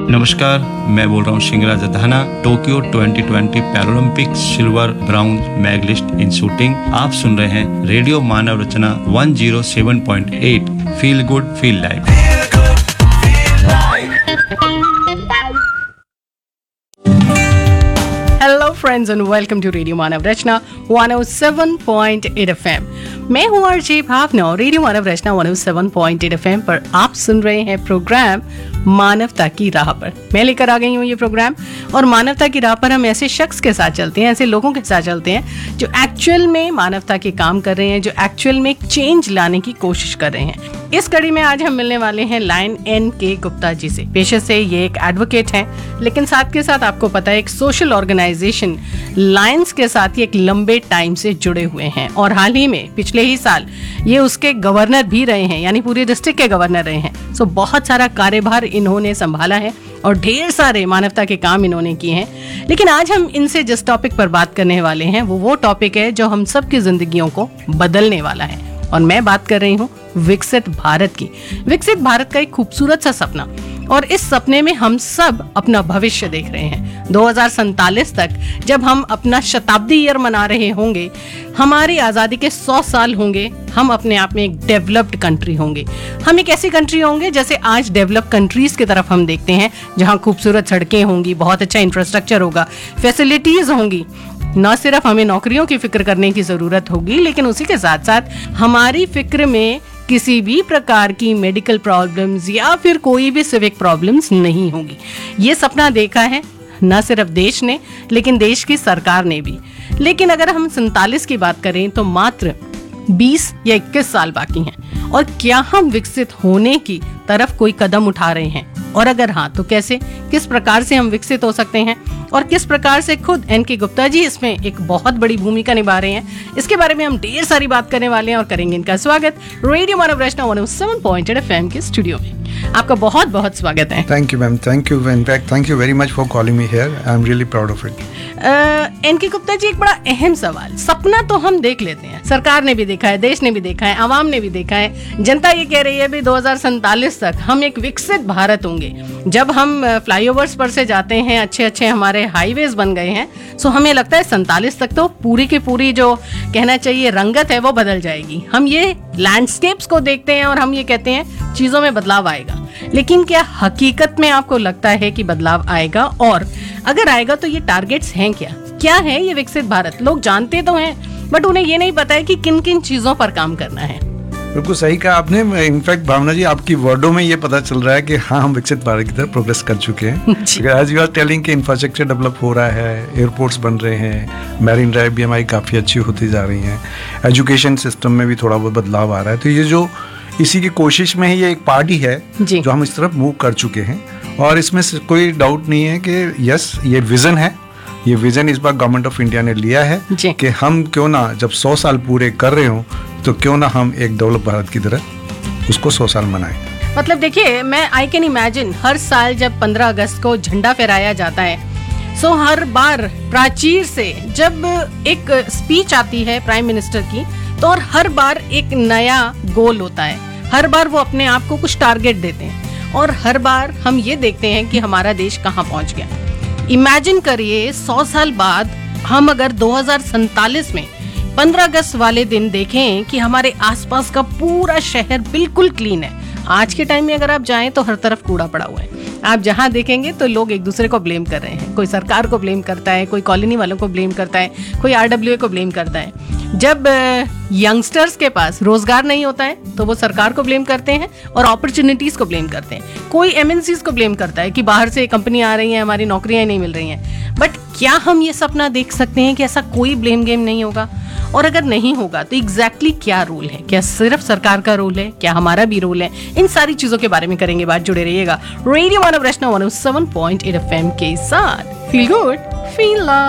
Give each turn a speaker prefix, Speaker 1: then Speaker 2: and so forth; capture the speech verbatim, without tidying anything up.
Speaker 1: नमस्कार, मैं बोल रहा हूँ Singhraj Adhana. Tokyo twenty twenty Paralympic silver brown medallist इन शूटिंग। आप सुन रहे हैं radio Manav Rachna one zero seven point eight. Feel good feel live.
Speaker 2: Hello friends and welcome to radio Manav Rachna one O seven point eight FM. मैं हूं RJ भावना और radio मानव रचना one O seven point eight FM पर आप सुन रहे हैं programme मानवता की राह पर। मैं लेकर आ गई हूं ये प्रोग्राम, और मानवता की राह पर हम ऐसे शख्स के साथ चलते हैं, ऐसे लोगों के साथ चलते हैं जो एक्चुअल में मानवता के काम कर रहे हैं, जो एक्चुअल में चेंज लाने की कोशिश कर रहे हैं। इस कड़ी में आज हम मिलने वाले हैं लायन एन के गुप्ता जी से। पेशे से ये एक एडवोकेट हैं, लेकिन साथ के साथ आपको पता है एक सोशल ऑर्गेनाइजेशन लायंस के साथ ही एक लंबे टाइम से जुड़े हुए हैं, और हाल ही में पिछले ही साल ये उसके गवर्नर भी रहे हैं, यानी पूरे डिस्ट्रिक्ट के गवर्नर रहे हैं। सो बहुत सारा कार्यभार इन्होंने संभाला है और ढेर सारे मानवता के काम इन्होंने किए हैं। लेकिन आज हम इनसे जिस टॉपिक पर बात करने वाले हैं वो वो टॉपिक है जो हम सबकी जिंदगियों को बदलने वाला है, और मैं बात कर रही हूँ विकसित भारत की। विकसित भारत का एक खूबसूरत सा सपना, और इस सपने में हम सब अपना भविष्य देख रहे हैं। दो हज़ार सैंतालीस तक जब हम अपना शताब्दी ईयर मना रहे होंगे, हमारी आज़ादी के सौ साल होंगे, हम अपने आप में एक डेवलप्ड कंट्री होंगे। हम एक ऐसी कंट्री होंगे जैसे आज डेवलप कंट्रीज की तरफ हम देखते हैं, जहाँ खूबसूरत सड़कें होंगी, बहुत अच्छा इंफ्रास्ट्रक्चर होगा, फैसिलिटीज होंगी। न सिर्फ हमें नौकरियों की फिक्र करने की जरूरत होगी, लेकिन उसी के साथ साथ हमारी फिक्र में किसी भी प्रकार की मेडिकल प्रॉब्लम्स या फिर कोई भी सिविक प्रॉब्लम्स नहीं होगी। ये सपना देखा है न सिर्फ देश ने, लेकिन देश की सरकार ने भी। लेकिन अगर हम सैंतालीस की बात करें तो मात्र बीस या इक्कीस साल बाकी हैं, और क्या हम विकसित होने की तरफ कोई कदम उठा रहे हैं? और अगर हाँ तो कैसे, किस प्रकार से हम विकसित हो सकते हैं, और किस प्रकार से खुद एन के गुप्ता जी इसमें एक बहुत बड़ी भूमिका निभा रहे हैं, इसके बारे में हम ढेर सारी बात करने वाले हैं और करेंगे इनका स्वागत रेडियो मानव रचना one O seven point eight FM के स्टूडियो में। आपका बहुत बहुत स्वागत है।
Speaker 3: Thank you ma'am, thank you. In fact thank you very much for calling me here. I am really proud of it.
Speaker 2: N के गुप्ता जी, एक बड़ा अहम सवाल। सपना तो हम देख लेते हैं, सरकार ने भी देखा है, देश ने भी देखा है, आवाम ने भी देखा है, जनता ये कह रही है भी दो हज़ार सैंतालीस तक हम एक विकसित भारत होंगे। जब हम फ्लाईओवर्स पर से जाते हैं, अच्छे अच्छे हमारे हाईवेज बन गए हैं, सो हमें लगता है सैंतालीस तक तो पूरी की पूरी जो कहना चाहिए रंगत है वो बदल जाएगी। हम ये लैंडस्केप्स को देखते हैं और हम ये कहते हैं चीजों में बदलाव आएगा, लेकिन क्या हकीकत में आपको लगता है कि बदलाव आएगा? और अगर आएगा तो ये टारगेट्स हैं क्या? क्या है ये विकसित भारत? लोग जानते तो हैं, बट उन्हें ये नहीं पता है कि किन किन चीजों पर काम करना है।
Speaker 3: बिल्कुल सही कहा आपने। इनफैक्ट भावना जी, आपकी वर्डों में ये पता चल रहा है कि हाँ, हम विकसित भारत की तरफ प्रोग्रेस कर चुके हैं। एज यू आर टेलिंग कि इंफ्रास्ट्रक्चर डेवलप हो रहा है, एयरपोर्ट्स बन रहे हैं, मैरिन ड्राइव भी हमारी काफ़ी अच्छी होती जा रही हैं, एजुकेशन सिस्टम में भी थोड़ा बहुत बदलाव आ रहा है। तो ये जो इसी की कोशिश में ही ये एक पार्टी है जो हम इस तरफ मूव कर चुके हैं, और इसमें कोई डाउट नहीं है कि यस, ये विजन है। ये विजन इस बार गवर्नमेंट ऑफ इंडिया ने लिया है कि हम क्यों ना, जब सौ साल पूरे कर रहे हो, तो क्यों ना हम एक डेवलप भारत की तरह उसको सौ साल मनाएं।
Speaker 2: मतलब देखिए, मैं आई कैन इमेजिन हर साल जब पंद्रह अगस्त को झंडा फहराया जाता है, सो हर बार प्राचीर से जब एक स्पीच आती है प्राइम मिनिस्टर की, तो और हर बार एक नया गोल होता है। हर बार वो अपने आप को कुछ टारगेट देते हैं, और हर बार हम ये देखते हैं कि हमारा देश कहाँ पहुँच गया। इमेजिन करिए, सौ साल बाद हम अगर दो हज़ार सैंतालीस में पंद्रह अगस्त वाले दिन देखें कि हमारे आसपास का पूरा शहर बिल्कुल क्लीन है। आज के टाइम में अगर आप जाएं तो हर तरफ कूड़ा पड़ा हुआ है। आप जहां देखेंगे तो लोग एक दूसरे को ब्लेम कर रहे हैं। कोई सरकार को ब्लेम करता है, कोई कॉलोनी वालों को ब्लेम करता है, कोई आरडब्ल्यूए को ब्लेम करता है। जब यंगस्टर्स के पास रोजगार नहीं होता है तो वो सरकार को ब्लेम करते हैं और अपॉर्चुनिटीज को ब्लेम करते हैं। कोई एमएनसीज को ब्लेम करता है कि बाहर से कंपनी आ रही हैं, हमारी नौकरियां नहीं मिल रही हैं। बट क्या हम ये सपना देख सकते हैं कि ऐसा कोई ब्लेम गेम नहीं होगा? और अगर नहीं होगा तो एग्जैक्टली क्या रोल है? क्या सिर्फ सरकार का रोल है? क्या हमारा भी रोल है? इन सारी चीजों के बारे में करेंगे बात। जुड़े रहिएगा रेडियो मानव रचना one O seven point eight FM के साथ। Feel good feel love.